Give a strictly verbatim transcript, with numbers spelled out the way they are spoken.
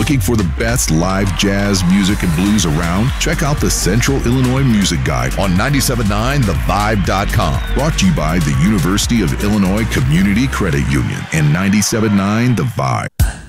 Looking for the best live jazz music and blues around? Check out the Central Illinois Music Guide on ninety-seven point nine the vibe dot com. Brought to you by the University of Illinois Community Credit Union and ninety-seven point nine The Vibe.